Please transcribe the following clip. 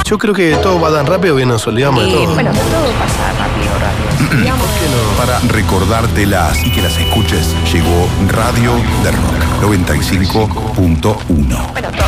Yo creo que todo va tan rápido que nos olvidamos de todo. Bueno, todo pasa rápido. Digamos, Para recordártelas y que las escuches, llegó Radio de Rock 95.1. bueno,